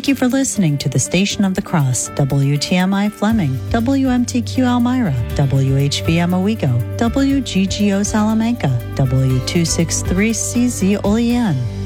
you for listening to the Station of the Cross, WTMI Fleming, WMTQ Elmira, WHVM Owego, WGGO Salamanca, W263CZ Olean.